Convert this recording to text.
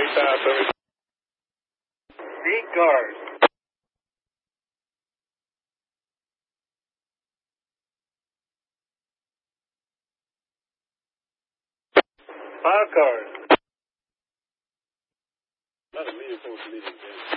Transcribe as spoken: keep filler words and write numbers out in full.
stop. Seat guard. File card. Not a meeting, post meeting.